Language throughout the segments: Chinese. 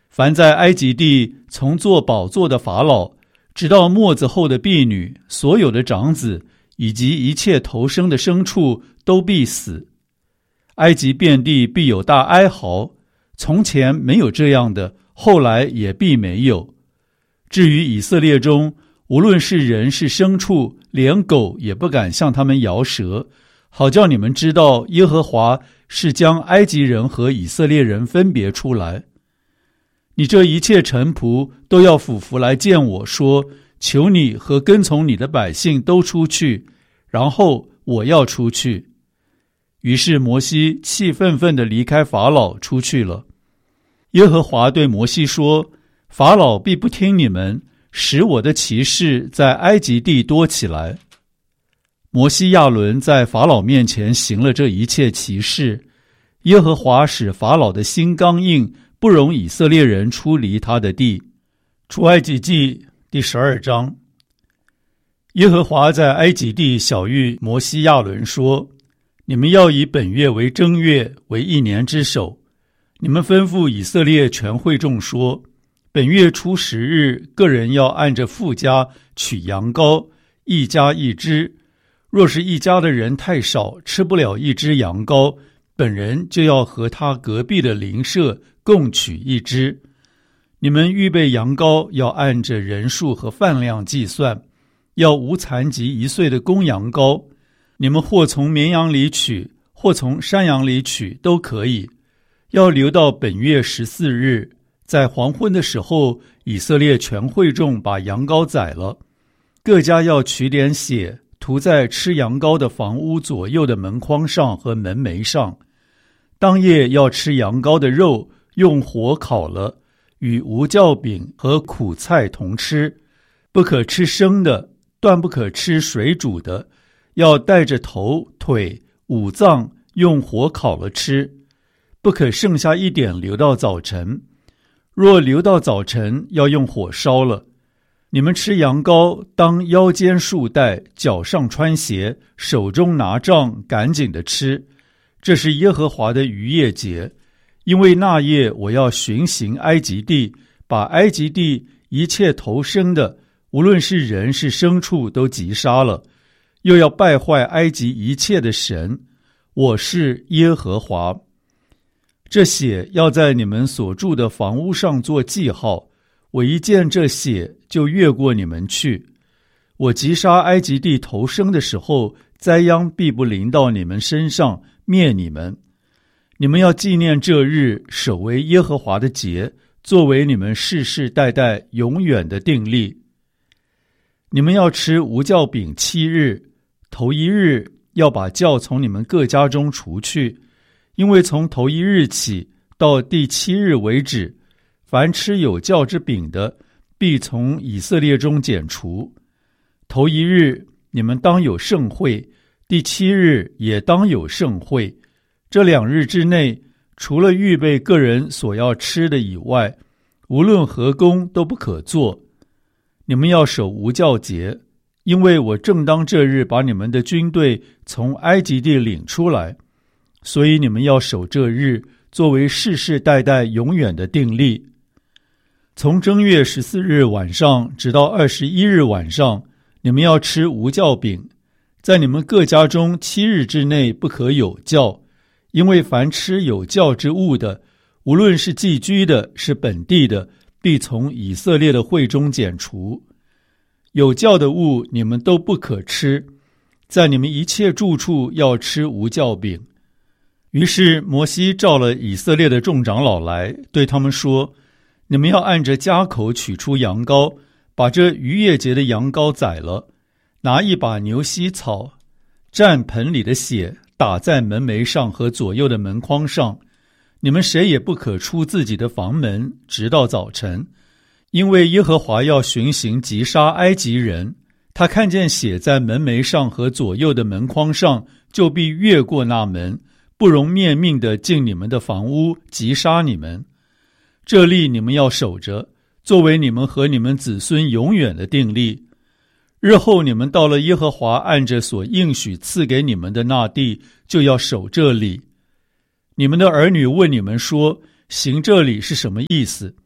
凡在埃及地从做宝座的法老，直到末子后的婢女，所有的长子，以及一切投生的牲畜，都必死。埃及遍地必有大哀嚎，从前没有这样的，后来也必没有。至于以色列中，无论是人是牲畜，连狗也不敢向他们摇舌，好叫你们知道耶和华是将埃及人和以色列人分别出来。你这一切臣仆都要俯伏来见我，说，求你和跟从你的百姓都出去，然后我要出去。于是摩西气愤愤地离开法老出去了。耶和华对摩西说，法老必不听你们，使我的奇事在埃及地多起来。摩西亚伦在法老面前行了这一切奇事，耶和华使法老的心刚硬，不容以色列人出离他的地。出埃及记第12章。耶和华在埃及地晓谕摩西亚伦说，你们要以本月为正月，为1年之首。你们吩咐以色列全会众说，本月初10日，个人要按着父家取羊羔，一家一只。若是一家的人太少，吃不了一只羊羔，本人就要和他隔壁的邻舍共取一只。你们预备羊羔要按着人数和饭量计算，要无残疾1岁的公羊羔。你们或从绵羊里取，或从山羊里取，都可以。要留到本月14日，在黄昏的时候，以色列全会众把羊羔宰了，各家要取点血，涂在吃羊羔的房屋左右的门框上和门楣上。当夜要吃羊羔的肉，用火烤了，与无酵饼和苦菜同吃，不可吃生的，断不可吃水煮的，要带着头、腿、五脏用火烤了吃，不可剩下一点留到早晨。若留到早晨，要用火烧了。你们吃羊羔，当腰间束带，脚上穿鞋，手中拿杖，赶紧的吃。这是耶和华的逾越节，因为那夜我要巡行埃及地，把埃及地一切投生的，无论是人是牲畜，都击杀了，又要败坏埃及一切的神。我是耶和华。这血要在你们所住的房屋上做记号，我一见这血，就越过你们去。我击杀埃及地投生的时候，灾殃必不临到你们身上，灭你们。你们要纪念这日，守为耶和华的节，作为你们世世代代永远的定例。你们要吃无酵饼7日，头1日要把酵从你们各家中除去，因为从头1日起到第7日为止，凡吃有酵之饼的，必从以色列中剪除。头1日你们当有盛会，第7日也当有盛会。这2日之内，除了预备个人所要吃的以外，无论何工都不可做。你们要守无酵节，因为我正当这日把你们的军队从埃及地领出来，所以你们要守这日，作为世世代代永远的定例。从正月14日晚上直到21日晚上，你们要吃无酵饼，在你们各家中7日之内不可有酵，因为凡吃有酵之物的，无论是寄居的，是本地的，必从以色列的会中剪除。有酵的物你们都不可吃，在你们一切住处要吃无酵饼。于是摩西召了以色列的众长老来，对他们说，你们要按着家口取出羊羔，把这逾越节的羊羔宰了，拿一把牛膝草，蘸盆里的血，打在门楣上和左右的门框上。你们谁也不可出自己的房门，直到早晨，因为耶和华要巡行击杀埃及人，他看见血在门楣上和左右的门框上，就必越过那门，不容灭命地进你们的房屋，击杀你们。这例你们要守着，作为你们和你们子孙永远的定例。日后你们到了耶和华按着所应许赐给你们的那地，就要守这礼。你们的儿女问你们说，行这礼是什么意思？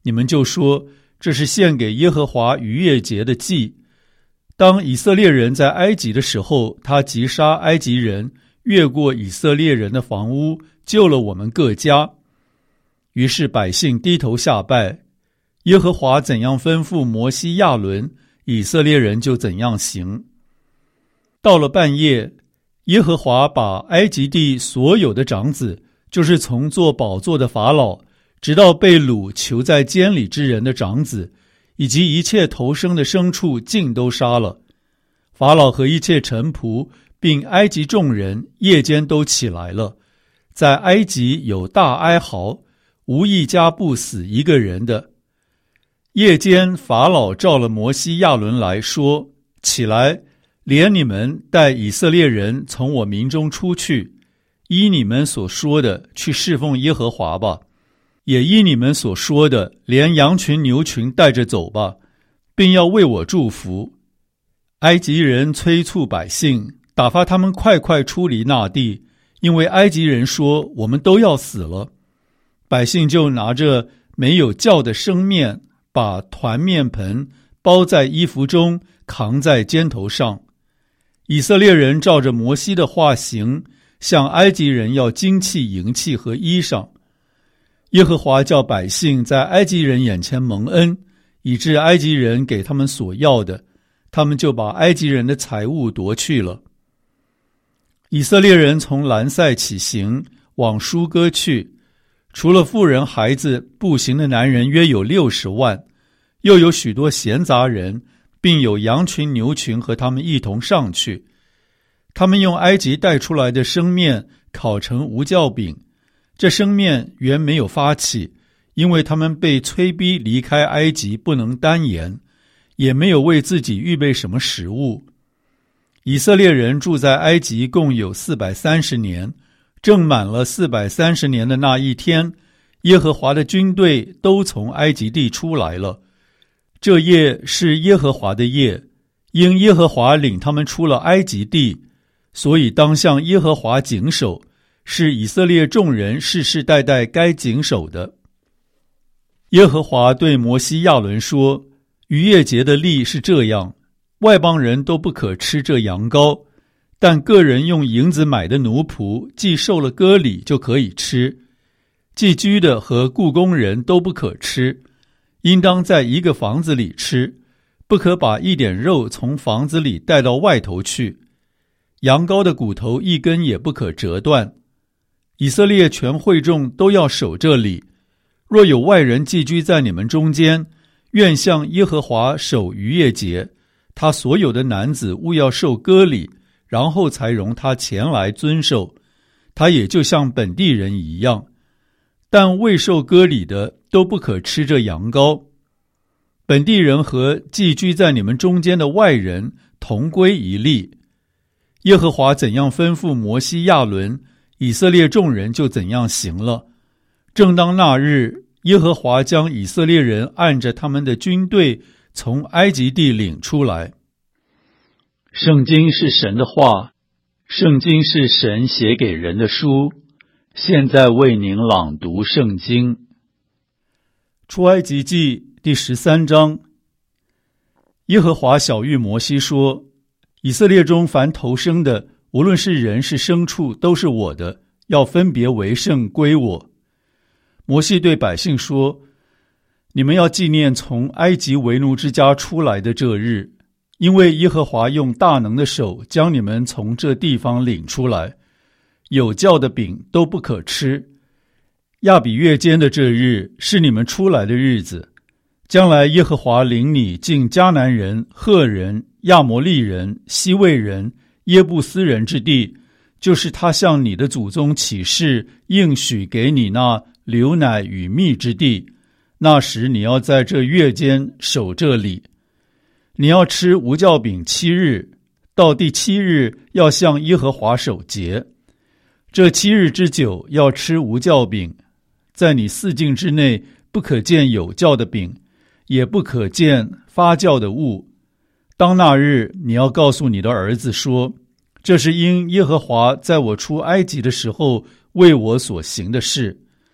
你们就说这是献给耶和华逾越节的祭。当以色列人在埃及的时候，他击杀埃及人，越过以色列人的房屋，救了我们各家。于是百姓低头下拜，耶和华怎样吩咐摩西亚伦，以色列人就怎样行。到了半夜，耶和华把埃及地所有的长子，就是从做宝座的法老，直到被掳囚在监里之人的长子，以及一切头生的牲畜，尽都杀了。法老和一切臣仆，并埃及众人，夜间都起来了，在埃及有大哀嚎，无一家不死一个人的。夜间法老召了摩西亚伦来说：起来，连你们带以色列人从我民中出去，依你们所说的去侍奉耶和华吧，也依你们所说的连羊群牛群带着走吧，并要为我祝福。埃及人催促百姓，打发他们快快出离那地，因为埃及人说我们都要死了。百姓就拿着没有酵的生面，把团面盆包在衣服中，扛在肩头上。以色列人照着摩西的话行，向埃及人要金器、银器和衣裳。耶和华叫百姓在埃及人眼前蒙恩，以致埃及人给他们所要的，他们就把埃及人的财物夺去了。以色列人从兰塞起行，往舒歌去，除了妇人孩子，步行的男人约有60万，又有许多闲杂人，并有羊群牛群和他们一同上去。他们用埃及带出来的生面烤成无酵饼，这生面原没有发起，因为他们被催逼离开埃及，不能单言，也没有为自己预备什么食物。以色列人住在埃及共有430年，正满了430年的那一天，耶和华的军队都从埃及地出来了。这夜是耶和华的夜，因耶和华领他们出了埃及地，所以当向耶和华谨守，是以色列众人世世代代该谨守的。耶和华对摩西亚伦说：逾越节的例是这样，外邦人都不可吃这羊羔，但个人用银子买的奴仆，既受了割礼就可以吃。寄居的和雇工人都不可吃，应当在一个房子里吃，不可把一点肉从房子里带到外头去。羊羔的骨头一根也不可折断。以色列全会众都要守这礼。若有外人寄居在你们中间，愿向耶和华守逾越节，他所有的男子务要受割礼，然后才容他前来遵守，他也就像本地人一样。但未受割礼的都不可吃这羊羔。本地人和寄居在你们中间的外人同归一例。耶和华怎样吩咐摩西亚伦，以色列众人就怎样行了。正当那日，耶和华将以色列人按着他们的军队从埃及地领出来。圣经是神的话，圣经是神写给人的书。现在为您朗读圣经。出埃及记第13章。耶和华晓谕摩西说：以色列中凡头生的，无论是人是牲畜，都是我的，要分别为圣归我。摩西对百姓说：你们要纪念从埃及为奴之家出来的这日，因为耶和华用大能的手将你们从这地方领出来。有酵的饼都不可吃。亚比月间的这日是你们出来的日子。将来耶和华领你进迦南人、赫人、亚摩利人、西魏人、耶布斯人之地，就是他向你的祖宗起誓应许给你那流奶与蜜之地。那时你要在这月间守这礼。你要吃无酵饼7日，到第7日要向耶和华守节。这7日之久要吃无酵饼，在你4境之内不可见有酵的饼，也不可见发酵的物。当那日你要告诉你的儿子说：这是因耶和华在我出埃及的时候为我所行的事。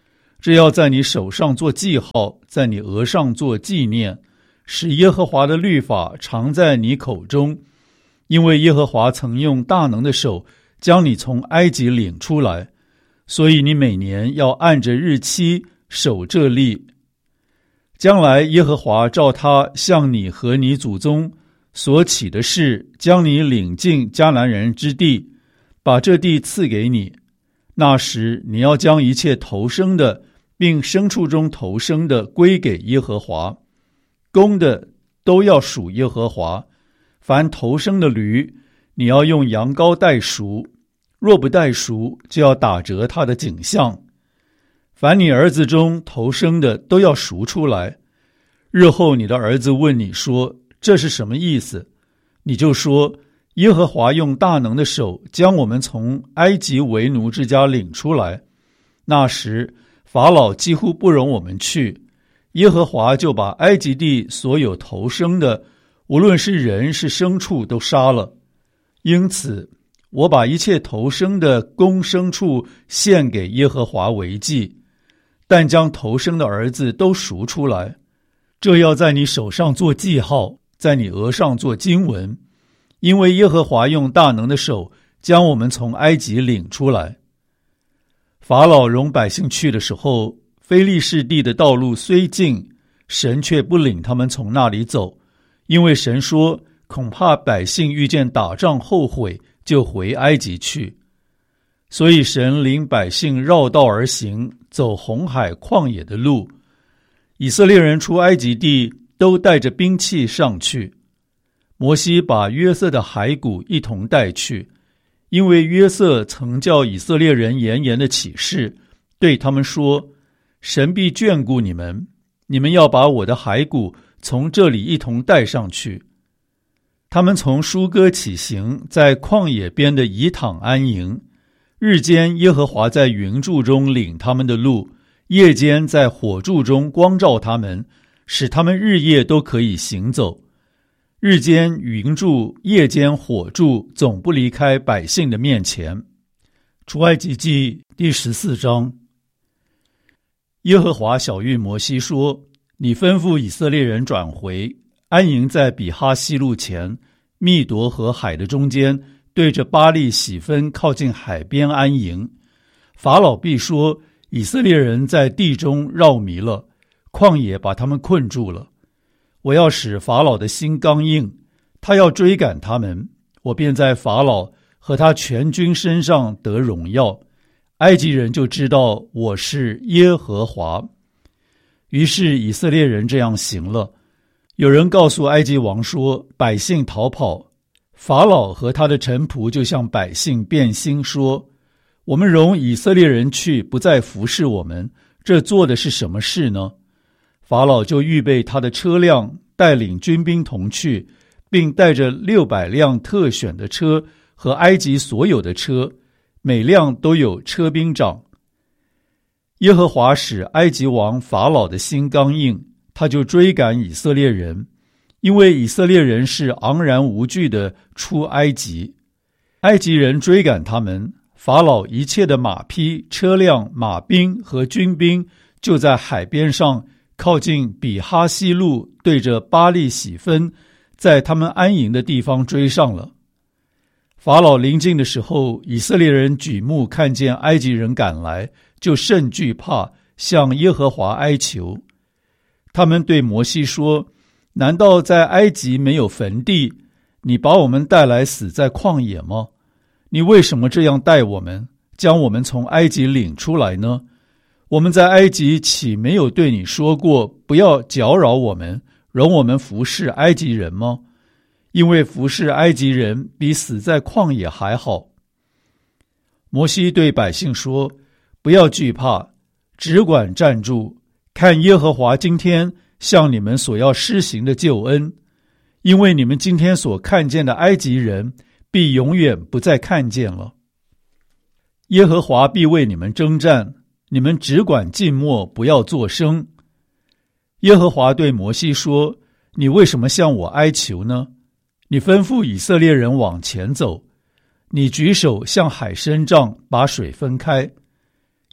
这要在你手上做记号，在你额上做纪念，使耶和华的律法常在你口中。因为耶和华曾用大能的手将你从埃及领出来，所以你每年要按着日期守这例。将来耶和华照他向你和你祖宗所起的事，将你领进迦南人之地，把这地赐给你。那时你要将一切头生的并牲畜中头生的归给耶和华，公的都要属耶和华。凡头生的驴，你要用羊羔代赎，若不代赎，就要打折他的颈项。凡你儿子中头生的都要赎出来。日后你的儿子问你说，这是什么意思？你就说，耶和华用大能的手将我们从埃及为奴之家领出来。那时法老几乎不容我们去，耶和华就把埃及地所有头生的，无论是人是牲畜，都杀了。因此我把一切头生的公牲畜献给耶和华为祭，但将头生的儿子都赎出来。这要在你手上做记号，在你额上做经文，因为耶和华用大能的手将我们从埃及领出来。法老容百姓去的时候，非利士地的道路虽近，神却不领他们从那里走，因为神说，恐怕百姓遇见打仗后悔，就回埃及去。所以神领百姓绕道而行，走红海旷野的路。以色列人出埃及地，都带着兵器上去。摩西把约瑟的骸骨一同带去，因为约瑟曾叫以色列人严严的起誓，对他们说，神必眷顾你们，你们要把我的骸骨从这里一同带上去。他们从舒歌起行，在旷野边的以躺安营。日间耶和华在云柱中领他们的路，夜间在火柱中光照他们，使他们日夜都可以行走。日间云柱，夜间火柱，总不离开百姓的面前。出埃及记第14章。耶和华晓谕摩西说，你吩咐以色列人转回，安营在比哈西路前，密夺和海的中间，对着巴力喜分靠近海边安营。法老必说，以色列人在地中绕迷了，旷野把他们困住了。我要使法老的心刚硬，他要追赶他们，我便在法老和他全军身上得荣耀。埃及人就知道我是耶和华。于是以色列人这样行了。有人告诉埃及王说，百姓逃跑。法老和他的臣仆就向百姓变心说，我们容以色列人去，不再服侍我们，这做的是什么事呢？法老就预备他的车辆，带领军兵同去，并带着600辆特选的车和埃及所有的车，每辆都有车兵长。耶和华使埃及王法老的心刚硬，他就追赶以色列人，因为以色列人是昂然无惧的出埃及。埃及人追赶他们，法老一切的马匹、车辆、马兵和军兵就在海边上靠近比哈西路，对着巴力喜分，在他们安营的地方追上了。法老临近的时候，以色列人举目看见埃及人赶来，就甚惧怕，向耶和华哀求。他们对摩西说，难道在埃及没有坟地？你把我们带来死在旷野吗？你为什么这样待我们，将我们从埃及领出来呢？我们在埃及岂没有对你说过，不要搅扰我们，容我们服侍埃及人吗？因为服侍埃及人比死在旷野还好。摩西对百姓说，不要惧怕，只管站住，看耶和华今天向你们所要施行的救恩，因为你们今天所看见的埃及人，必永远不再看见了。耶和华必为你们征战，你们只管静默，不要作声。耶和华对摩西说，你为什么向我哀求呢？你吩咐以色列人往前走，你举手向海伸杖，把水分开。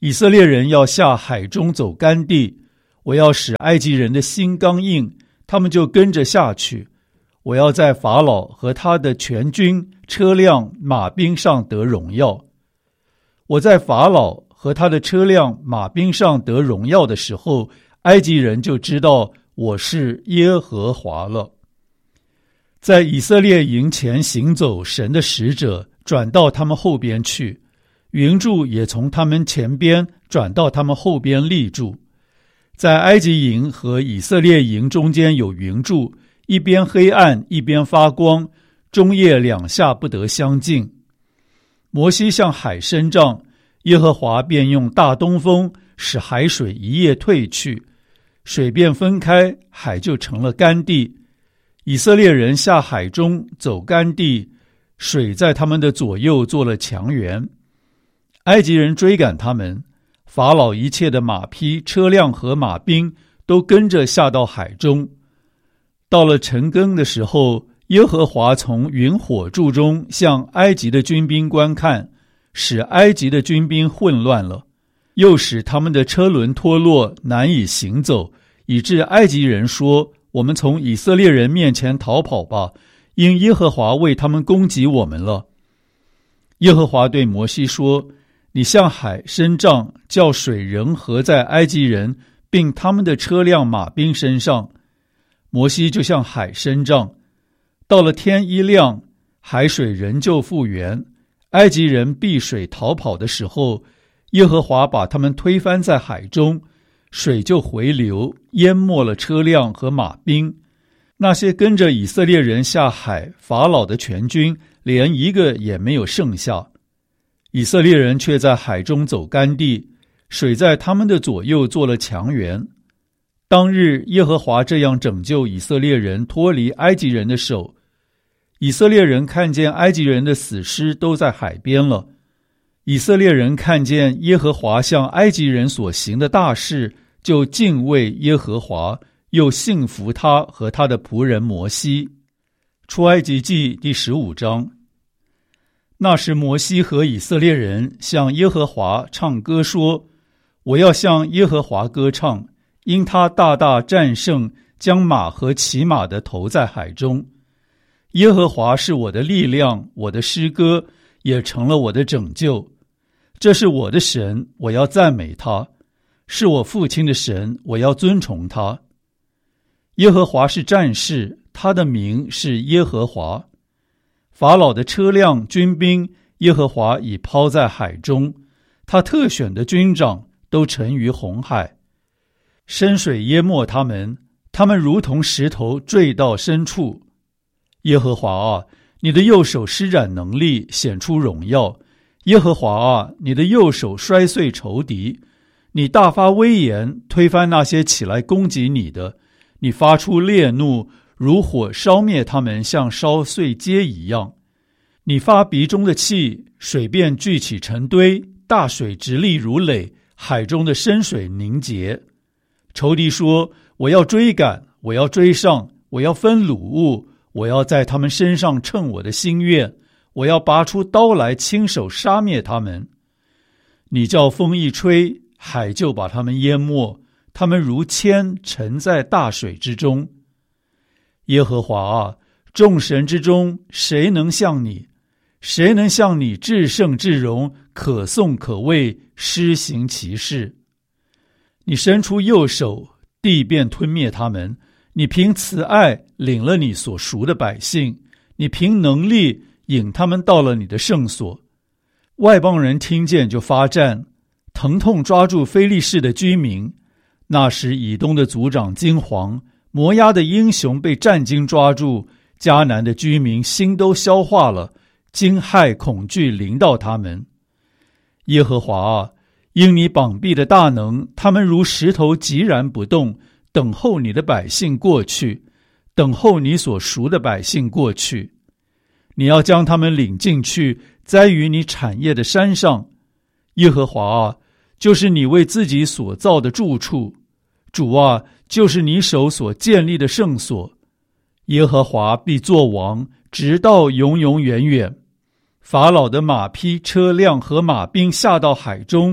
以色列人要下海中走干地，我要使埃及人的心刚硬，他们就跟着下去。我要在法老和他的全军、车辆、马兵上得荣耀。我在法老和他的车辆、马兵上得荣耀的时候，埃及人就知道我是耶和华了。在以色列营前行走，神的使者转到他们后边去，云柱也从他们前边转到他们后边立住。在埃及营和以色列营中间有云柱，一边黑暗，一边发光，中夜两下不得相近。摩西向海伸杖，耶和华便用大东风使海水一夜退去，水便分开，海就成了干地。以色列人下海中走干地，水在他们的左右做了墙垣。埃及人追赶他们，法老一切的马匹、车辆和马兵都跟着下到海中。到了晨更的时候，耶和华从云火柱中向埃及的军兵观看，使埃及的军兵混乱了，又使他们的车轮脱落，难以行走，以致埃及人说：我们从以色列人面前逃跑吧，因耶和华为他们攻击我们了。耶和华对摩西说：你向海伸杖，叫水仍合在埃及人并他们的车辆马兵身上。摩西就向海伸杖，到了天一亮，海水仍旧复原。埃及人避水逃跑的时候，耶和华把他们推翻在海中，水就回流，淹没了车辆和马兵。那些跟着以色列人下海，法老的全军连一个也没有剩下。以色列人却在海中走干地，水在他们的左右做了墙垣。当日耶和华这样拯救以色列人脱离埃及人的手。以色列人看见埃及人的死尸都在海边了。以色列人看见耶和华向埃及人所行的大事，就敬畏耶和华，又信服他和他的仆人摩西。出埃及记第15章。那时摩西和以色列人向耶和华唱歌说：我要向耶和华歌唱，因他大大战胜，将马和骑马的投在海中。耶和华是我的力量，我的诗歌，也成了我的拯救。这是我的神，我要赞美他；是我父亲的神，我要尊崇他。耶和华是战士，他的名是耶和华。法老的车辆、军兵，耶和华已抛在海中，他特选的军长都沉于红海。深水淹没他们，他们如同石头坠到深处。耶和华啊，你的右手施展能力，显出荣耀。耶和华啊，你的右手摔碎仇敌，你大发威严，推翻那些起来攻击你的。你发出烈怒，如火烧灭他们，像烧碎秸一样。你发鼻中的气，水便聚起成堆，大水直立如垒，海中的深水凝结。仇敌说：我要追赶，我要追上，我要分掳物，我要在他们身上称我的心愿，我要拔出刀来，亲手杀灭他们。你叫风一吹，海就把他们淹没，他们如铅沉在大水之中。耶和华啊，众神之中谁能像你？谁能像你至圣至荣，可颂可畏，施行奇事？你伸出右手，地便吞灭他们。你凭慈爱领了你所赎的百姓，你凭能力引他们到了你的圣所。外邦人听见就发战，疼痛抓住非利士的居民。那时以东的族长惊惶，摩押的英雄被战惊抓住，迦南的居民心都消化了，惊骇恐惧临到他们。耶和华啊，因你膀臂的大能，他们如石头寂然不动，等候你的百姓过去，等候你所赎的百姓过去。你要将他们领进去，栽于你产业的山上。耶和华啊，就是你为自己所造的住处。主啊，就是你手所建立的圣所。耶和华必作王，直到永永远远。法老的马匹、车辆和马兵下到海中，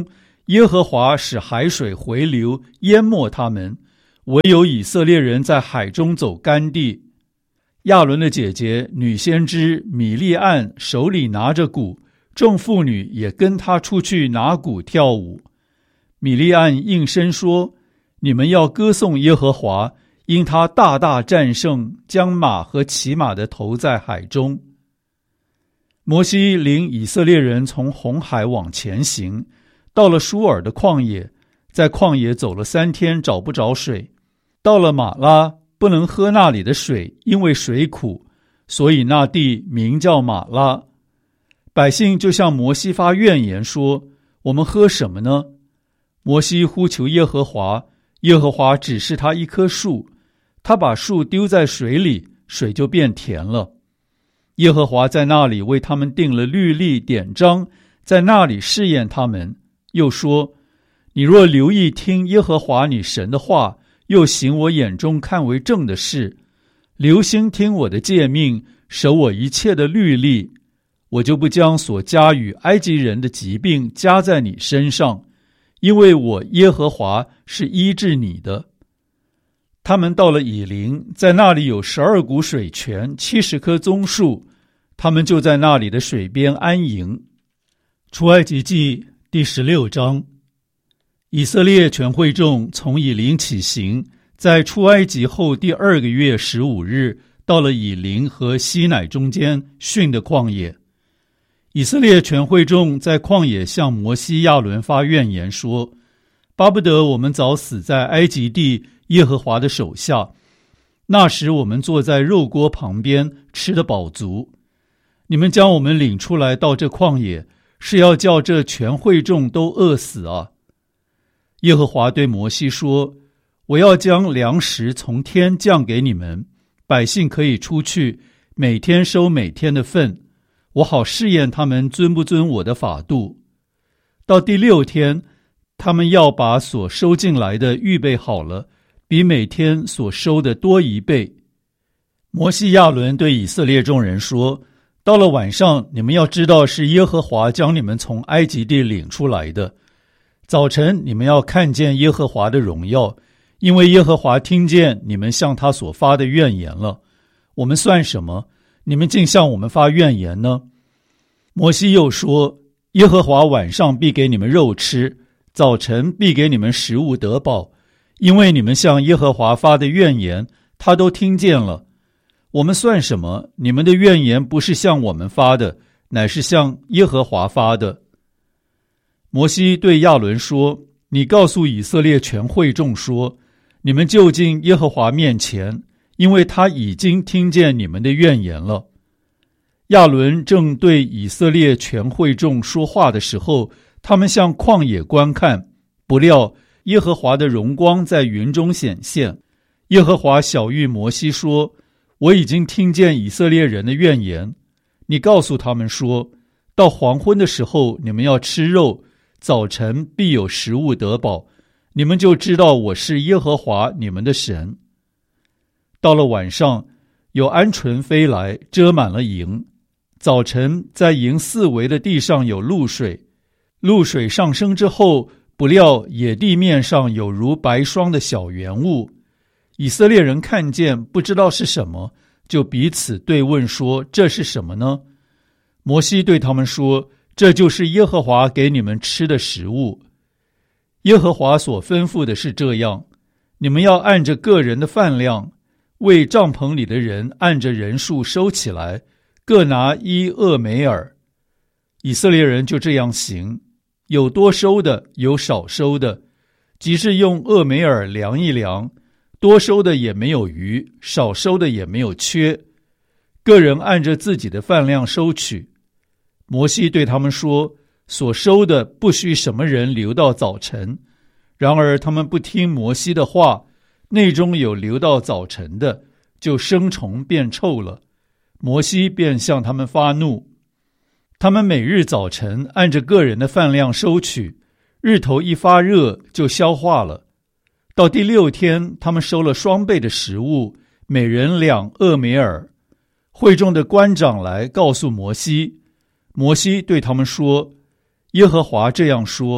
耶和华使海水回流，淹没他们，唯有以色列人在海中走干地。亚伦的姐姐女先知米利暗手里拿着鼓，众妇女也跟她出去拿鼓跳舞。米利暗应声说：你们要歌颂耶和华，因他大大战胜，将马和骑马的投在海中。摩西领以色列人从红海往前行，到了舒尔的旷野，在旷野走了3天，找不着水。到了马拉，不能喝那里的水，因为水苦，所以那地名叫马拉。百姓就向摩西发怨言说：我们喝什么呢？摩西呼求耶和华，耶和华指示他一棵树，他把树丢在水里，水就变甜了。耶和华在那里为他们定了律例典章，在那里试验他们，又说：你若留意听耶和华你神的话，又行我眼中看为正的事，留心听我的诫命，守我一切的律例，我就不将所加与埃及人的疾病加在你身上，因为我耶和华是医治你的。他们到了以琳，在那里有12股水泉，70棵棕树，他们就在那里的水边安营。出埃及记第16章。以色列全会众从以琳起行，在出埃及后第2个月15日，到了以琳和西乃中间逊的旷野。以色列全会众在旷野向摩西亚伦发怨言说：巴不得我们早死在埃及地耶和华的手下，那时我们坐在肉锅旁边，吃得饱足。你们将我们领出来到这旷野，是要叫这全会众都饿死啊！耶和华对摩西说：我要将粮食从天降给你们，百姓可以出去，每天收每天的份，我好试验他们遵不遵我的法度。到第6天，他们要把所收进来的预备好了，比每天所收的多1倍。摩西亚伦对以色列众人说：到了晚上，你们要知道是耶和华将你们从埃及地领出来的。早晨你们要看见耶和华的荣耀，因为耶和华听见你们向他所发的怨言了。我们算什么？你们竟向我们发怨言呢？摩西又说：耶和华晚上必给你们肉吃，早晨必给你们食物得饱，因为你们向耶和华发的怨言，他都听见了。我们算什么？你们的怨言不是向我们发的，乃是向耶和华发的。摩西对亚伦说：你告诉以色列全会众说，你们就近耶和华面前，因为他已经听见你们的怨言了。亚伦正对以色列全会众说话的时候，他们向旷野观看，不料耶和华的荣光在云中显现。耶和华晓谕摩西说：我已经听见以色列人的怨言，你告诉他们说，到黄昏的时候你们要吃肉，早晨必有食物得饱，你们就知道我是耶和华你们的神。到了晚上，有鹌鹑飞来，遮满了营。早晨在营四围的地上有露水，露水上升之后，不料野地面上有如白霜的小圆物。以色列人看见，不知道是什么，就彼此对问说：这是什么呢？摩西对他们说：这就是耶和华给你们吃的食物。耶和华所吩咐的是这样：你们要按着个人的饭量，为帐篷里的人按着人数收起来，各拿1俄梅尔。以色列人就这样行，有多收的，有少收的，即是用俄梅尔量一量，多收的也没有余，少收的也没有缺，个人按着自己的饭量收取。摩西对他们说：所收的不许什么人留到早晨。然而他们不听摩西的话，内中有留到早晨的，就生虫变臭了。摩西便向他们发怒。他们每日早晨按着个人的饭量收取，日头一发热就消化了。到第6天，他们收了双倍的食物，每人2俄梅尔。会众的官长来告诉摩西，摩西对他们说：耶和华这样说，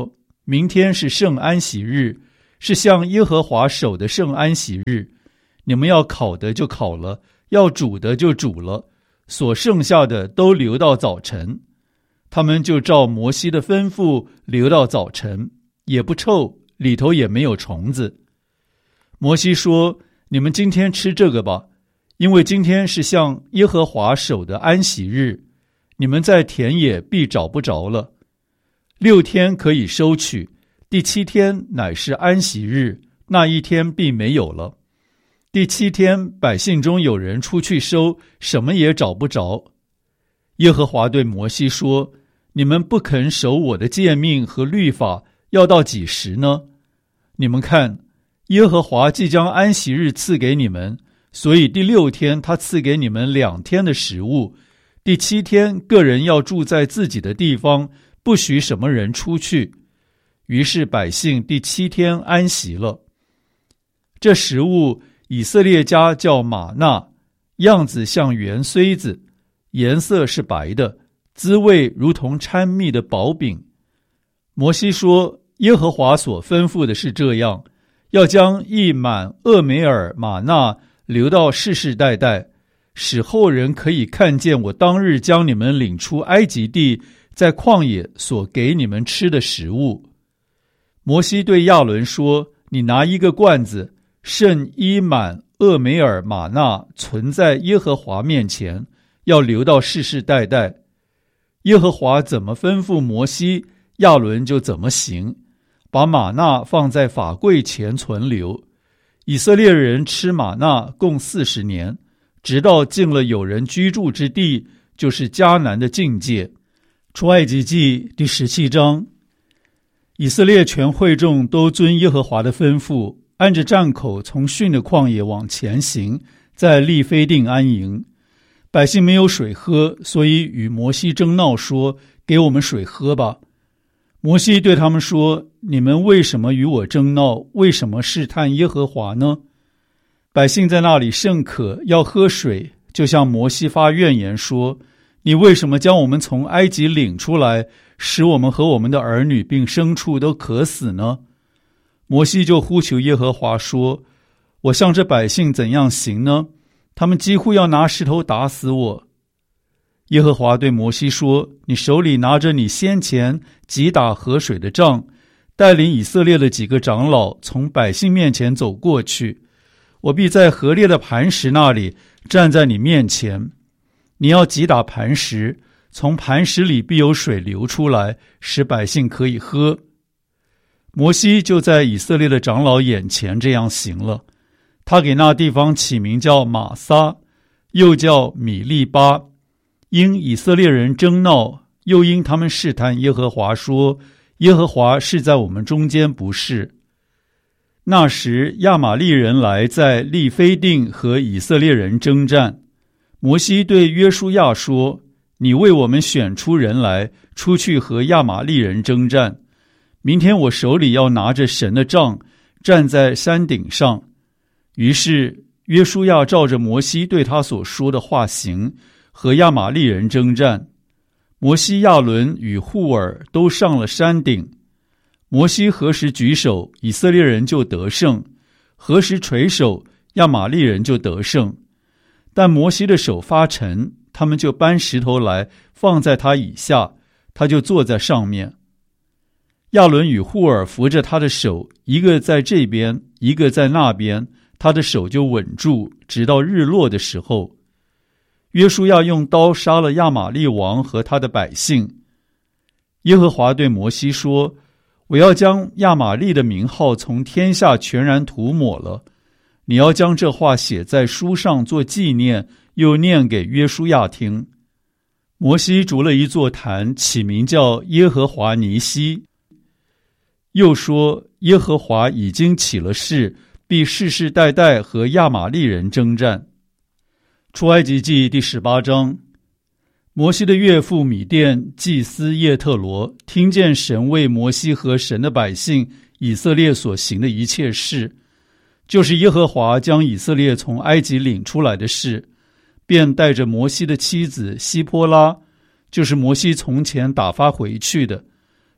明天是圣安息日，是向耶和华守的圣安息日。你们要烤的就烤了，要煮的就煮了，所剩下的都留到早晨。他们就照摩西的吩咐留到早晨，也不臭，里头也没有虫子。摩西说：你们今天吃这个吧，因为今天是向耶和华守的安息日，你们在田野必找不着了。6天可以收取，第7天乃是安息日，那一天必没有了。第7天，百姓中有人出去收，什么也找不着。耶和华对摩西说：你们不肯守我的诫命和律法，要到几时呢？你们看，耶和华即将安息日赐给你们，所以第6天他赐给你们2天的食物。第7天，个人要住在自己的地方，不许什么人出去。于是百姓第7天安息了。这食物以色列家叫玛纳，样子像圆荽子，颜色是白的，滋味如同掺蜜的薄饼。摩西说：耶和华所吩咐的是这样，要将一满俄梅尔玛纳留到世世代代，使后人可以看见我当日将你们领出埃及地，在旷野所给你们吃的食物。摩西对亚伦说：你拿一个罐子，盛一满俄梅尔玛纳，存在耶和华面前，要留到世世代代。耶和华怎么吩咐摩西，亚伦就怎么行，把玛纳放在法柜前存留。以色列人吃玛纳共40年，直到进了有人居住之地，就是迦南的境界。出埃及记第17章。以色列全会众都遵耶和华的吩咐，按着站口从逊的旷野往前行，在利非定安营。百姓没有水喝，所以与摩西争闹说：给我们水喝吧。摩西对他们说：你们为什么与我争闹？为什么试探耶和华呢？百姓在那里甚渴，要喝水，就向摩西发怨言说：你为什么将我们从埃及领出来，使我们和我们的儿女并牲畜都渴死呢？摩西就呼求耶和华说：我向这百姓怎样行呢？他们几乎要拿石头打死我。耶和华对摩西说：你手里拿着你先前击打河水的杖，带领以色列的几个长老从百姓面前走过去，我必在河裂的磐石那里站在你面前。你要击打磐石，从磐石里必有水流出来，使百姓可以喝。摩西就在以色列的长老眼前这样行了。他给那地方起名叫玛撒，又叫米利巴，因以色列人争闹，又因他们试探耶和华，说：耶和华是在我们中间，不是。那时亚玛利人来，在利非定和以色列人征战。摩西对约书亚说：你为我们选出人来，出去和亚玛利人征战。明天我手里要拿着神的杖，站在山顶上。于是约书亚照着摩西对他所说的话行，和亚玛利人征战。摩西、亚伦与户尔都上了山顶。摩西何时举手，以色列人就得胜；何时垂手，亚玛利人就得胜。但摩西的手发沉，他们就搬石头来放在他以下，他就坐在上面。亚伦与户尔扶着他的手，一个在这边，一个在那边，他的手就稳住，直到日落的时候。约书亚用刀杀了亚玛利王和他的百姓。耶和华对摩西说：我要将亚玛利的名号从天下全然涂抹了。你要将这话写在书上做纪念，又念给约书亚听。摩西筑了一座坛，起名叫耶和华尼西。又说：耶和华已经起了誓，必世世代代和亚玛利人征战。出埃及记第18章。摩西的岳父米甸祭司叶特罗听见神为摩西和神的百姓以色列所行的一切事，就是耶和华将以色列从埃及领出来的事，便带着摩西的妻子希波拉，就是摩西从前打发回去的，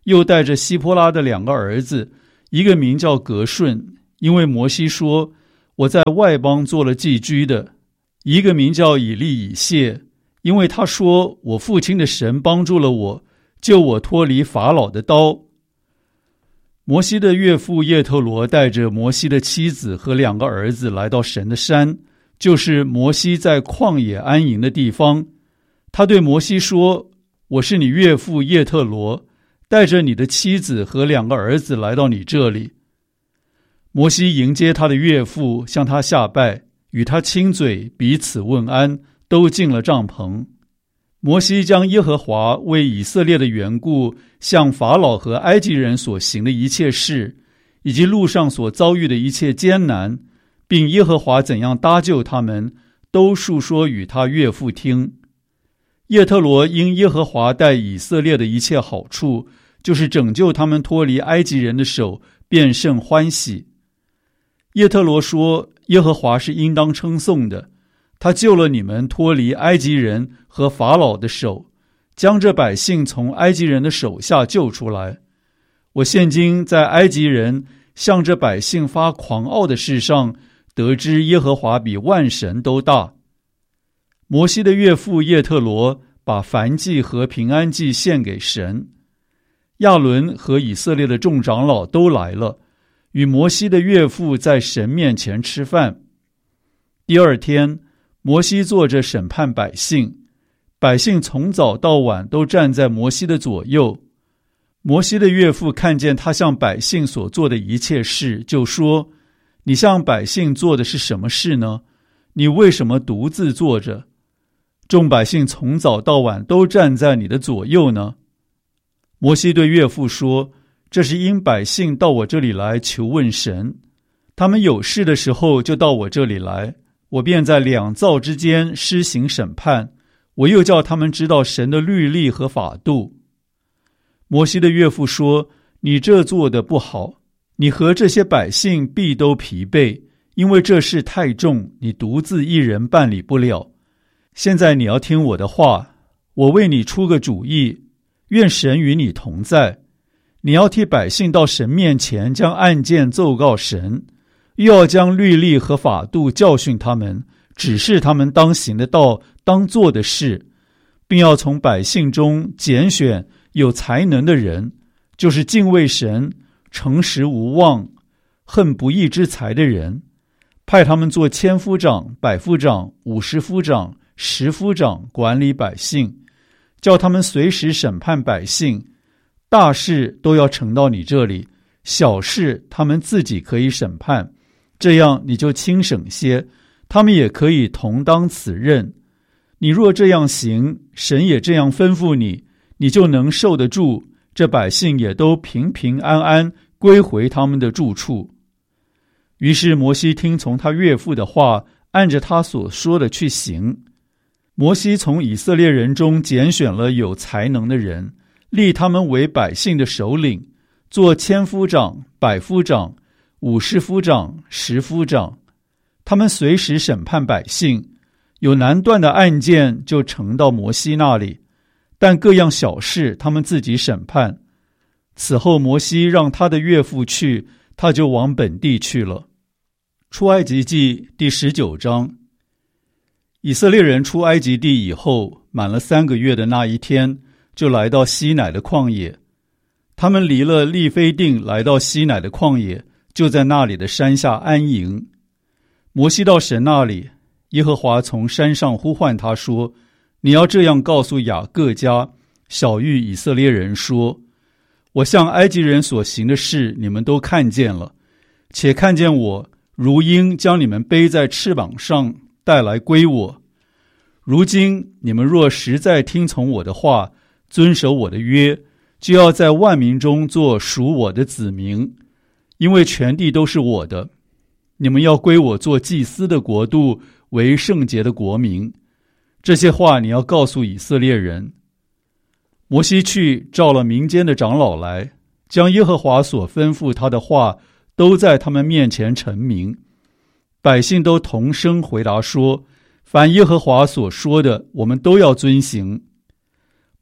又带着希波拉的2个儿子，一个名叫革顺，因为摩西说我在外邦做了寄居的；一个名叫以利以谢，因为他说我父亲的神帮助了我，救我脱离法老的刀。摩西的岳父叶特罗带着摩西的妻子和2个儿子来到神的山，就是摩西在旷野安营的地方。他对摩西说，我是你岳父叶特罗，带着你的妻子和2个儿子来到你这里。摩西迎接他的岳父，向他下拜，与他亲嘴，彼此问安，都进了帐篷。摩西将耶和华为以色列的缘故向法老和埃及人所行的一切事，以及路上所遭遇的一切艰难，并耶和华怎样搭救他们，都述说与他岳父听。叶特罗因耶和华待以色列的一切好处，就是拯救他们脱离埃及人的手，便甚欢喜。叶特罗说，耶和华是应当称颂的，他救了你们脱离埃及人和法老的手，将这百姓从埃及人的手下救出来。我现今在埃及人向这百姓发狂傲的事上，得知耶和华比万神都大。摩西的岳父叶特罗把燔祭和平安祭献给神。亚伦和以色列的众长老都来了，与摩西的岳父在神面前吃饭。第2天，摩西坐着审判百姓，百姓从早到晚都站在摩西的左右。摩西的岳父看见他向百姓所做的一切事，就说，你向百姓做的是什么事呢？你为什么独自坐着？众百姓从早到晚都站在你的左右呢？摩西对岳父说，这是因百姓到我这里来求问神，他们有事的时候就到我这里来，我便在2造之间施行审判，我又叫他们知道神的律例和法度。摩西的岳父说，你这做的不好，你和这些百姓必都疲惫，因为这事太重，你独自一人办理不了。现在你要听我的话，我为你出个主意，愿神与你同在。你要替百姓到神面前将案件奏告神，又要将律例和法度教训他们，指示他们当行的道，当做的事，并要从百姓中拣选有才能的人，就是敬畏神、诚实无妄、恨不义之财的人，派他们做千夫长、百夫长、50夫长、10夫长，管理百姓，叫他们随时审判百姓，大事都要呈到你这里，小事他们自己可以审判，这样你就轻省些，他们也可以同当此任。你若这样行，神也这样吩咐你，你就能受得住，这百姓也都平平安安归回他们的住处。于是摩西听从他岳父的话，按着他所说的去行。摩西从以色列人中拣选了有才能的人，立他们为百姓的首领，做千夫长、百夫长、50夫长、10夫长。他们随时审判百姓，有难断的案件就呈到摩西那里，但各样小事他们自己审判。此后摩西让他的岳父去，他就往本地去了。出埃及记第19章。以色列人出埃及地以后，满了3个月的那一天，就来到西乃的旷野。他们离了利非定，来到西乃的旷野，就在那里的山下安营。摩西到神那里，耶和华从山上呼唤他说，你要这样告诉雅各家、小谕以色列人说，我向埃及人所行的事你们都看见了，且看见我如鹰将你们背在翅膀上带来归我。如今你们若实在听从我的话，遵守我的约，就要在万民中做属我的子民，因为全地都是我的。你们要归我做祭司的国度，为圣洁的国民。这些话你要告诉以色列人。摩西去召了民间的长老来，将耶和华所吩咐他的话都在他们面前陈明。百姓都同声回答说，凡耶和华所说的，我们都要遵行。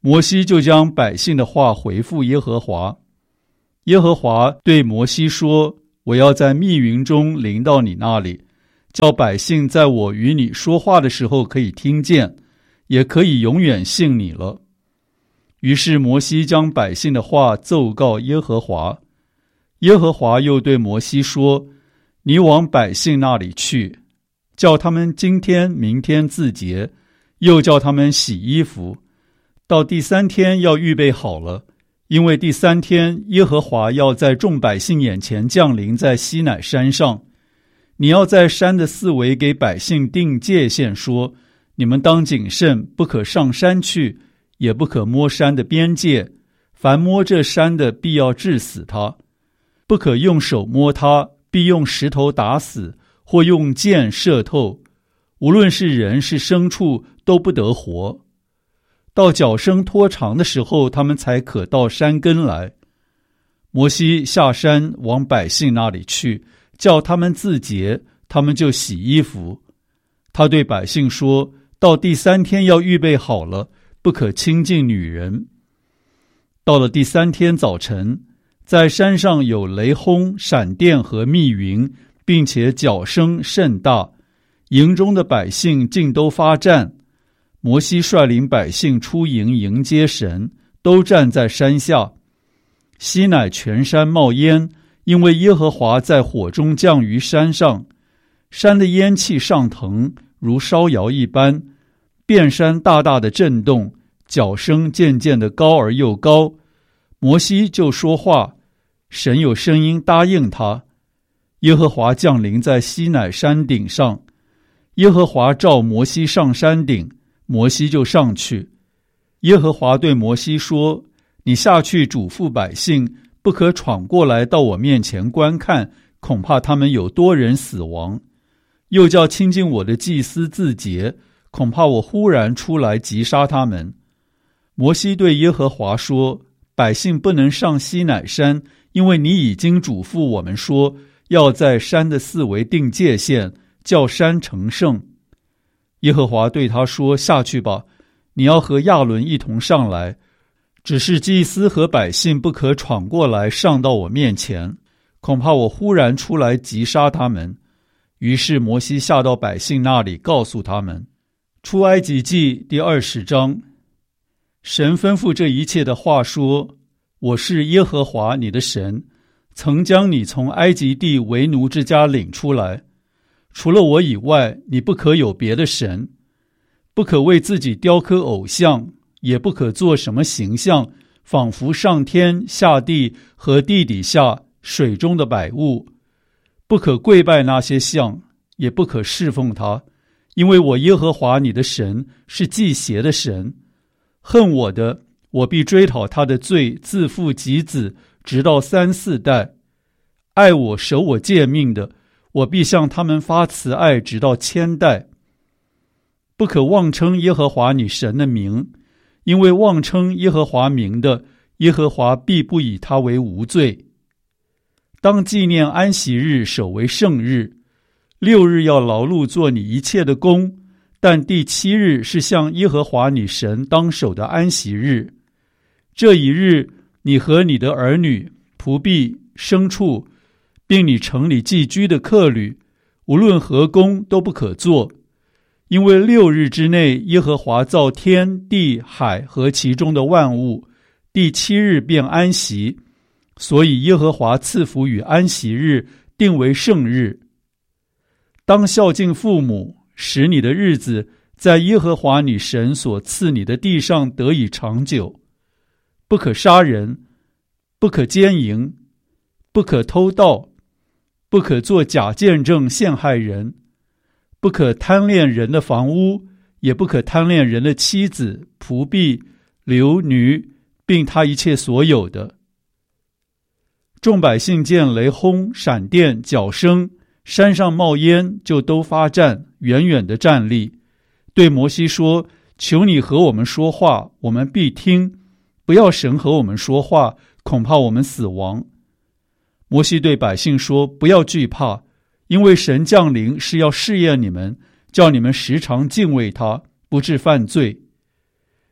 摩西就将百姓的话回复耶和华。耶和华对摩西说：我要在密云中临到你那里，叫百姓在我与你说话的时候可以听见，也可以永远信你了。于是摩西将百姓的话奏告耶和华。耶和华又对摩西说：你往百姓那里去，叫他们今天明天自洁，又叫他们洗衣服，到第3天要预备好了，因为第3天耶和华要在众百姓眼前降临在西乃山上。你要在山的四围给百姓定界限，说：你们当谨慎，不可上山去，也不可摸山的边界，凡摸这山的必要治死他。不可用手摸它，必用石头打死，或用箭射透，无论是人是牲畜，都不得活。到脚生拖长的时候，他们才可到山根来。摩西下山往百姓那里去，叫他们自洁，他们就洗衣服。他对百姓说：到第3天要预备好了，不可亲近女人。到了第3天早晨，在山上有雷轰、闪电和密云，并且角声甚大，营中的百姓尽都发战。摩西率领百姓出营迎接神，都站在山下。西乃全山冒烟，因为耶和华在火中降于山上，山的烟气上腾，如烧窑一般，遍山大大的震动，角声渐渐的高而又高。摩西就说话，神有声音答应他。耶和华降临在西乃山顶上，耶和华召摩西上山顶，摩西就上去。耶和华对摩西说：你下去嘱咐百姓，不可闯过来到我面前观看，恐怕他们有多人死亡。又叫亲近我的祭司自洁，恐怕我忽然出来击杀他们。摩西对耶和华说：百姓不能上西乃山，因为你已经嘱咐我们说，要在山的四围定界限，叫山成圣。耶和华对他说：下去吧，你要和亚伦一同上来，只是祭司和百姓不可闯过来上到我面前，恐怕我忽然出来击杀他们。于是摩西下到百姓那里，告诉他们。出埃及记第20章。神吩咐这一切的话说：我是耶和华你的神，曾将你从埃及地为奴之家领出来。除了我以外，你不可有别的神，不可为自己雕刻偶像，也不可做什么形象，仿佛上天下地和地底下水中的百物。不可跪拜那些像，也不可侍奉他，因为我耶和华你的神是忌邪的神。恨我的，我必追讨他的罪，自父及子，直到3、4代。爱我守我诫命的，我必向他们发慈爱，直到1000代。不可妄称耶和华你神的名，因为妄称耶和华名的，耶和华必不以他为无罪。当纪念安息日，守为圣日。6日要劳碌做你一切的工，但第7日是向耶和华你神当守的安息日。这一日，你和你的儿女、仆婢、牲畜，并你城里寄居的客旅，无论何工都不可做。因为6日之内，耶和华造天地海和其中的万物，第7日便安息，所以耶和华赐福与安息日，定为圣日。当孝敬父母，使你的日子在耶和华你神所赐你的地上得以长久。不可杀人，不可奸淫，不可偷盗，不可作假见证陷害人，不可贪恋人的房屋，也不可贪恋人的妻子、仆婢、流女，并他一切所有的。众百姓见雷轰、闪电、角声，山上冒烟，就都发战，远远的站立，对摩西说：求你和我们说话，我们必听，不要神和我们说话，恐怕我们死亡。摩西对百姓说：不要惧怕，因为神降临是要试验你们，叫你们时常敬畏他，不致犯罪。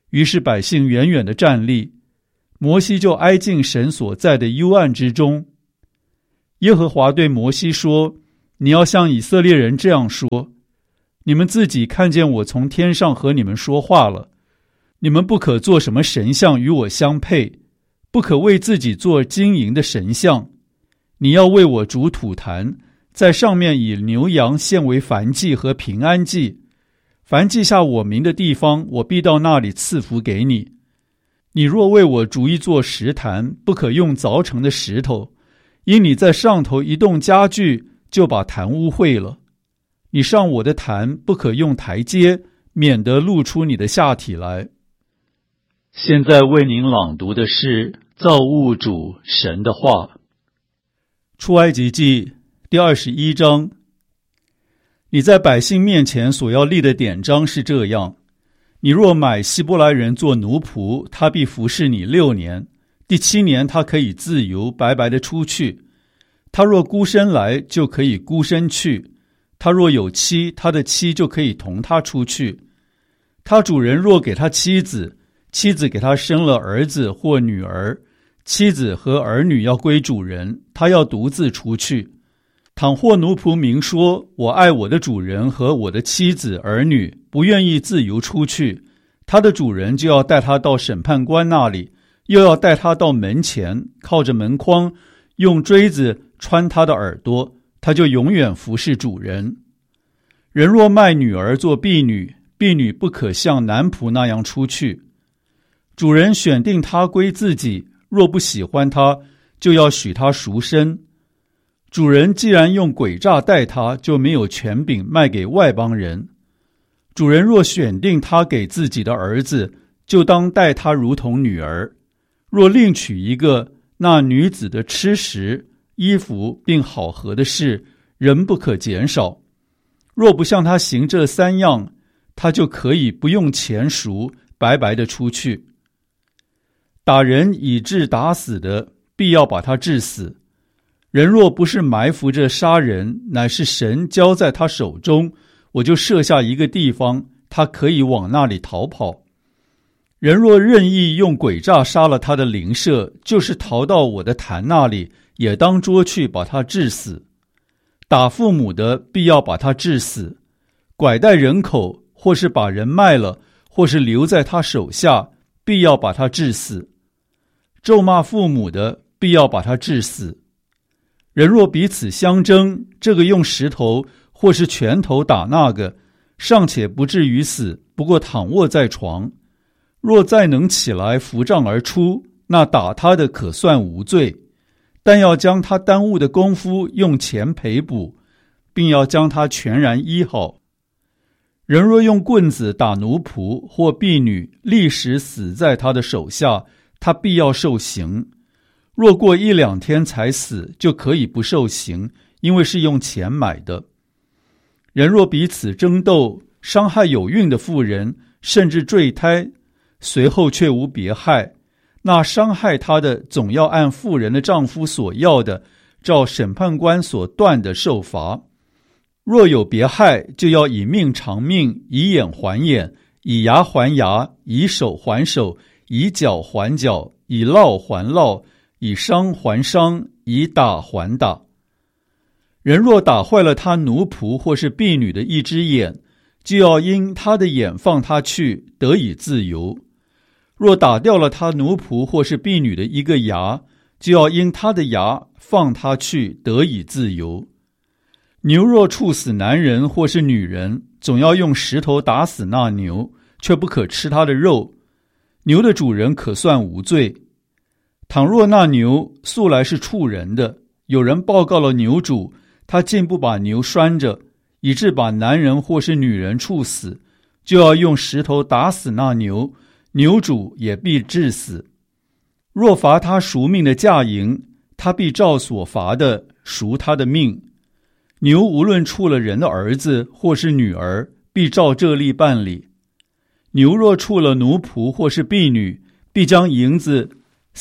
于是百姓远远地站立，摩西就挨进神所在的幽暗之中。耶和华对摩西说：你要向以色列人这样说，你们自己看见我从天上和你们说话了，你们不可做什么神像与我相配，不可为自己做金银的神像。你要为我筑土坛，在上面以牛羊献为燔祭和平安祭。凡记下我名的地方，我必到那里赐福给你。你若为我筑一座石坛，不可用凿成的石头，因你在上头一动家具，就把坛污秽了。你上我的坛，不可用台阶，免得露出你的下体来。现在为您朗读的是造物主神的话。出埃及记第21章。你在百姓面前所要立的典章是这样：你若买希伯来人做奴仆，他必服侍你6年，第7年他可以自由白白的出去。他若孤身来，就可以孤身去；他若有妻，他的妻就可以同他出去。他主人若给他妻子，妻子给他生了儿子或女儿，妻子和儿女要归主人，他要独自出去。倘或奴仆明说，我爱我的主人和我的妻子儿女，不愿意自由出去，他的主人就要带他到审判官那里，又要带他到门前，靠着门框，用锥子穿他的耳朵，他就永远服侍主人。人若卖女儿做婢女，婢女不可像男仆那样出去。主人选定他归自己，若不喜欢他，就要许他赎身。主人既然用诡诈待他，就没有权柄卖给外邦人。主人若选定他给自己的儿子，就当待他如同女儿。若另娶一个，那女子的吃食、衣服并好合的事，人不可减少。若不向他行这3样，他就可以不用钱赎，白白的出去。打人以致打死的，必要把他治死。人若不是埋伏着杀人，乃是神交在他手中，我就设下一个地方，他可以往那里逃跑。人若任意用诡诈杀了他的邻舍，就是逃到我的坛那里，也当捉去把他治死。打父母的，必要把他治死；拐带人口，或是把人卖了，或是留在他手下，必要把他治死。咒骂父母的，必要把他治死。人若彼此相争，这个用石头或是拳头打那个，尚且不至于死，不过躺卧在床。若再能起来扶杖而出，那打他的可算无罪，但要将他耽误的功夫用钱赔补，并要将他全然医好。人若用棍子打奴仆或婢女，立时死在他的手下，他必要受刑。若过1、2天才死，就可以不受刑，因为是用钱买的。人若彼此争斗，伤害有孕的妇人，甚至坠胎，随后却无别害，那伤害他的总要按妇人的丈夫所要的，照审判官所断的受罚。若有别害，就要以命偿命，以眼还眼，以牙还牙，以手还手，以脚还脚，以烙还烙，以伤还伤，以打还打。人若打坏了他奴仆或是婢女的一只眼，就要因他的眼放他去，得以自由。若打掉了他奴仆或是婢女的一个牙，就要因他的牙放他去，得以自由。牛若处死男人或是女人，总要用石头打死那牛，却不可吃他的肉。牛的主人可算无罪。倘若那牛素来是处人的，有人报告了牛主，他竟不把牛拴着，以致把男人或是女人处死，就要用石头打死那牛，牛主也必治死。若罚他赎命的价银，他必照所罚的赎他的命。牛无论处了人的儿子或是女儿，必照这例办理。牛若处了奴仆或是婢女，必将银子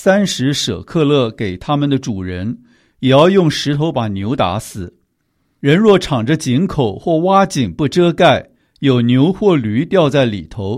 30舍克勒给他们的主人，也要用石头把牛打死。人若敞着井口或挖井不遮盖，有牛或驴掉在里头，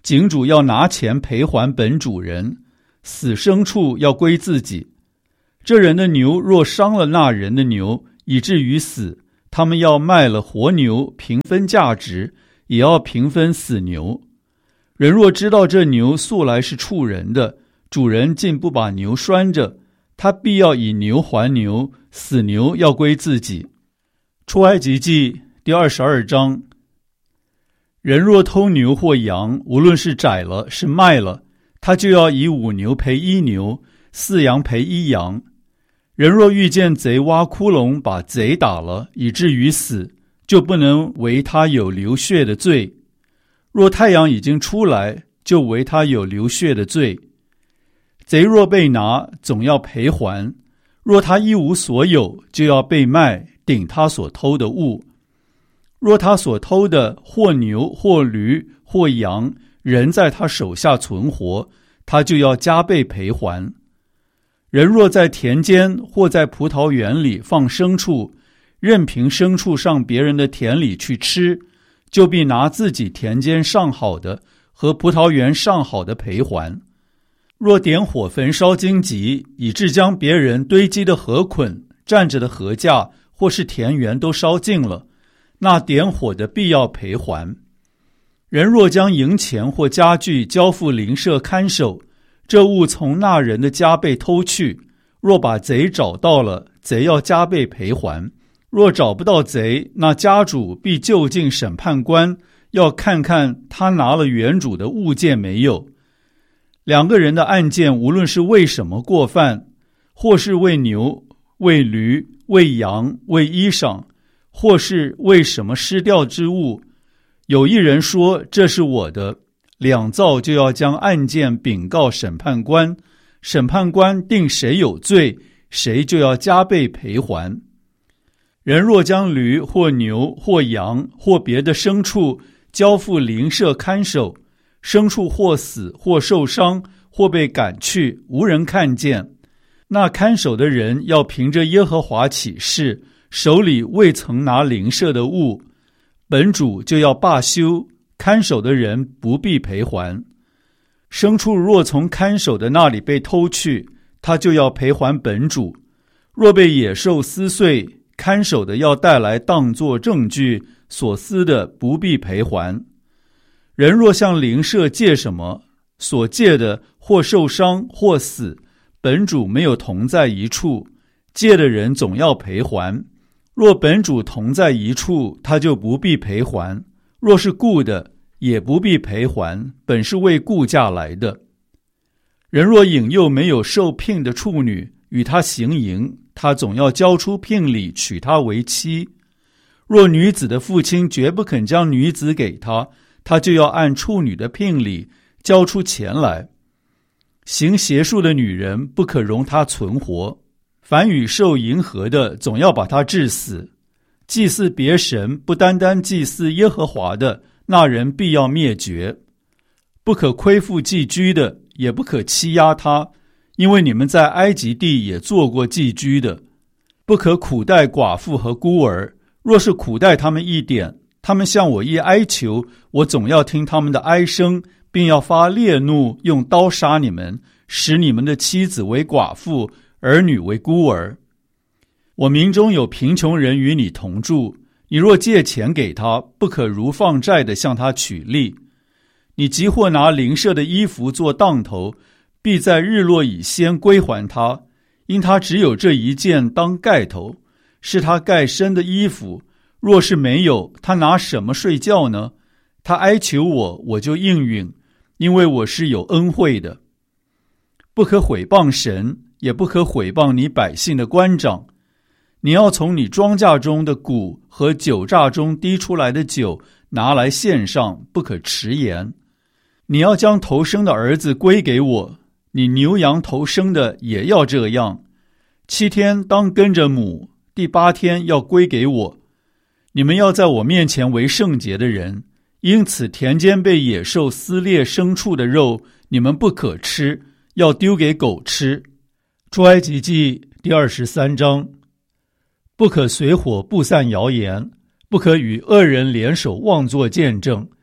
井主要拿钱赔还本主人，死牲畜要归自己。这人的牛若伤了那人的牛，以至于死，他们要卖了活牛平分价值，也要平分死牛。人若知道这牛素来是畜人的，主人竟不把牛拴着，他必要以牛还牛，死牛要归自己。出埃及记第22章。人若偷牛或羊，无论是宰了是卖了，他就要以5牛赔1牛，4羊赔1羊。人若遇见贼挖窟窿，把贼打了，以至于死，就不能为他有流血的罪。若太阳已经出来，就为他有流血的罪。贼若被拿，总要赔还。若他一无所有，就要被卖，顶他所偷的物。若他所偷的或牛或驴或羊，人在他手下存活，他就要加倍赔还。人若在田间或在葡萄园里放牲畜，任凭牲畜上别人的田里去吃，就必拿自己田间上好的和葡萄园上好的赔还。若点火焚烧荆棘，以致将别人堆积的禾捆、站着的禾架或是田园都烧尽了，那点火的必要赔还。人若将银钱或家具交付邻舍看守，这物从那人的家被偷去，若把贼找到了，贼要加倍赔还。若找不到贼，那家主必就近审判官，要看看他拿了原主的物件没有。2个人的案件，无论是为什么过犯，或是为牛、为驴、为羊、为衣裳，或是为什么失掉之物，有一人说这是我的，2造就要将案件禀告审判官，审判官定谁有罪，谁就要加倍赔还。人若将驴或牛或羊或别的牲畜交付邻舍看守，牲畜或死或受伤或被赶去，无人看见，那看守的人要凭着耶和华起誓，手里未曾拿邻舍的物，本主就要罢休，看守的人不必赔还。牲畜若从看守的那里被偷去，他就要赔还本主。若被野兽撕碎，看守的要带来当作证据，所撕的不必赔还。人若向邻舍借什么，所借的或受伤或死，本主没有同在一处，借的人总要赔还。若本主同在一处，他就不必赔还；若是雇的，也不必赔还，本是为雇价来的。人若引诱没有受聘的处女与他行淫，他总要交出聘礼娶她为妻。若女子的父亲绝不肯将女子给他，他就要按处女的聘礼交出钱来。行邪术的女人不可容她存活，凡与兽迎合的，总要把她治死。祭祀别神，不单单祭祀耶和华的，那人必要灭绝。不可亏负寄居的，也不可欺压他，因为你们在埃及地也做过寄居的。不可苦待寡妇和孤儿，若是苦待他们一点，他们向我一哀求，我总要听他们的哀声，并要发烈怒，用刀杀你们，使你们的妻子为寡妇，儿女为孤儿。我民中有贫穷人与你同住，你若借钱给他，不可如放债的向他取利。你即或拿邻舍的衣服做当头，必在日落以先归还他，因他只有这一件当盖头，是他盖身的衣服。若是没有，他拿什么睡觉呢？他哀求我，我就应允，因为我是有恩惠的。不可毁谤神，也不可毁谤你百姓的官长。你要从你庄稼中的谷和酒榨中滴出来的酒拿来献上，不可迟延。你要将头生的儿子归给我，你牛羊头生的也要这样。7天当跟着母，第8天要归给我。你们要在我面前为圣洁的人，因此田间被野兽撕裂牲畜的肉，你们不可吃，要丢给狗吃。出埃及记第23章。不可随火布散谣言，不可与恶人联手妄作见证，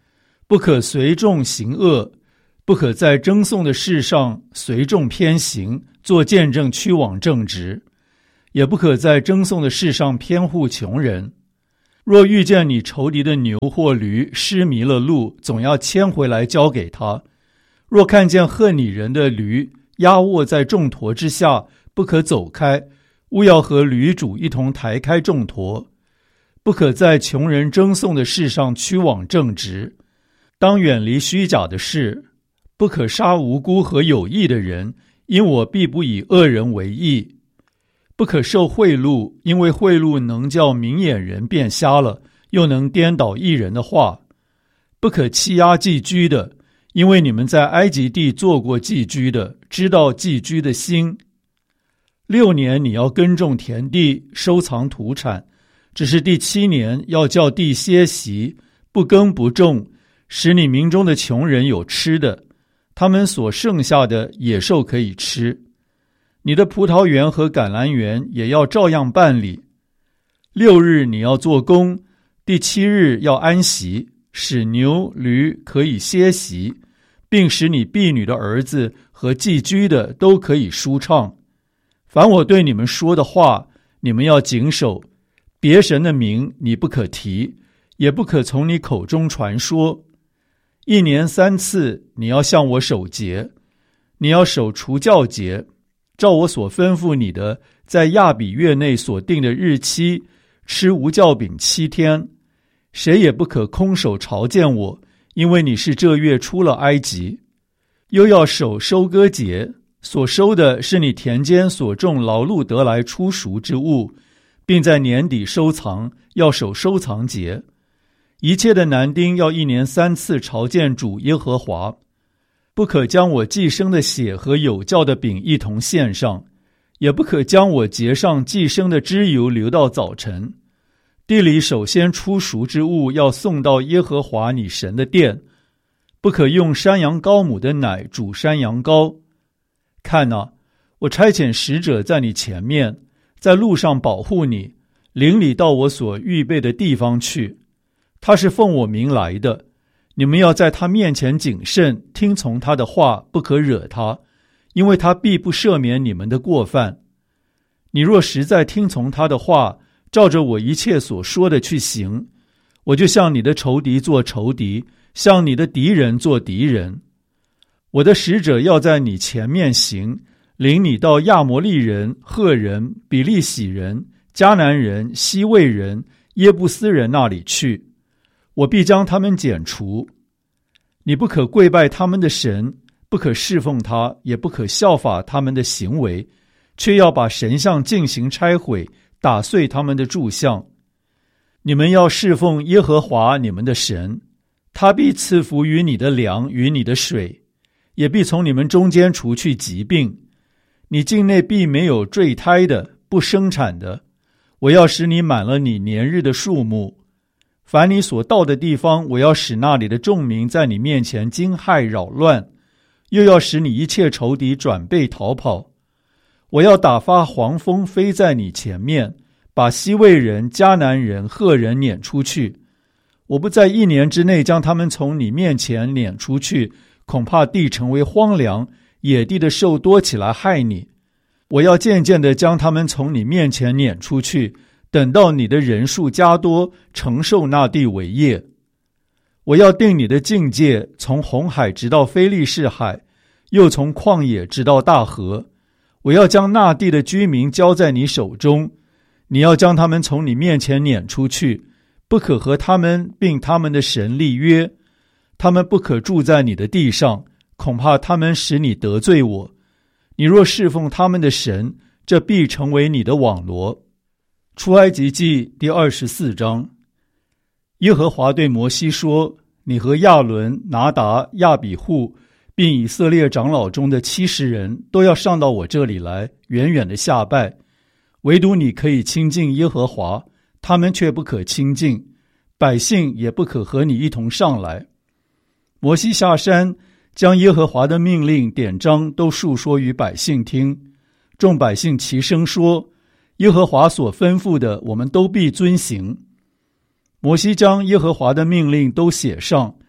不可随众行恶，不可在争讼的事上随众偏行，做见证屈枉正直，也不可在争讼的事上偏护穷人。若遇见你仇敌的牛或驴失迷了路，总要牵回来交给他。若看见恨你人的驴压卧在重驮之下，不可走开，务要和驴主一同抬开重驮。不可在穷人争讼的事上屈枉正直，当远离虚假的事。不可杀无辜和有义的人，因我必不以恶人为义。不可受贿赂，因为贿赂能叫明眼人变瞎了，又能颠倒义人的话。不可欺压寄居的，因为你们在埃及地做过寄居的，知道寄居的心。6年你要耕种田地，收藏土产，只是第7年要叫地歇息，不耕不种，使你民中的穷人有吃的，他们所剩下的野兽可以吃。你的葡萄园和橄榄园也要照样办理。6日你要做工，第7日要安息，使牛驴可以歇息，并使你婢女的儿子和寄居的都可以舒畅。凡我对你们说的话，你们要谨守。别神的名你不可提，也不可从你口中传说。1年3次你要向我守节，你要守除酵节，照我所吩咐你的，在亚比月内所定的日期，吃无酵饼7天。谁也不可空手朝见我，因为你是这月出了埃及。又要守收割节，所收的是你田间所种劳碌得来初熟之物，并在年底收藏，要守收藏节。一切的男丁要1年3次朝见主耶和华。不可将我祭生的血和有酵的饼一同献上，也不可将我节上祭生的脂油留到早晨。地里首先出熟之物要送到耶和华你神的殿。不可用山羊羔母的奶煮山羊羔。看哪，我差遣使者在你前面，在路上保护你，领你到我所预备的地方去。他是奉我名来的，你们要在他面前谨慎，听从他的话，不可惹他，因为他必不赦免你们的过犯。你若实在听从他的话，照着我一切所说的去行，我就向你的仇敌做仇敌，向你的敌人做敌人。我的使者要在你前面行，领你到亚摩利人、赫人、比利洗人、迦南人、西魏人、耶布斯人那里去，我必将他们剪除。你不可跪拜他们的神，不可侍奉他，也不可效法他们的行为，却要把神像进行拆毁，打碎他们的柱像。你们要侍奉耶和华你们的神，他必赐福于你的粮与你的水，也必从你们中间除去疾病。你境内必没有坠胎的，不生产的。我要使你满了你年日的数目。凡你所到的地方，我要使那里的众民在你面前惊骇扰乱，又要使你一切仇敌转背逃跑。我要打发黄蜂飞在你前面，把西魏人、迦南人、赫人撵出去。我不在1年之内将他们从你面前撵出去，恐怕地成为荒凉，野地的兽多起来害你。我要渐渐地将他们从你面前撵出去，等到你的人数加多，承受那地为业。我要定你的境界，从红海直到非利士海，又从旷野直到大河。我要将那地的居民交在你手中，你要将他们从你面前撵出去，不可和他们并他们的神立约。他们不可住在你的地上，恐怕他们使你得罪我。你若侍奉他们的神，这必成为你的网罗。出埃及记第24章。耶和华对摩西说：你和亚伦、拿达、亚比户，并以色列长老中的70人都要上到我这里来，远远的下拜。唯独你可以亲近耶和华，他们却不可亲近，百姓也不可和你一同上来。摩西下山，将耶和华的命令典章都述说于百姓听。众百姓齐声说：耶和华所吩咐的，我们都必遵行。摩西将耶和华的命令都写上，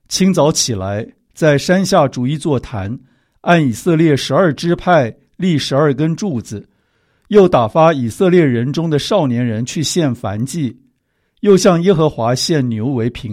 清早起来，在山下筑一座坛，按以色列12支派立12根柱子，又打发以色列人中的少年人去献燔祭，又向耶和华献牛为平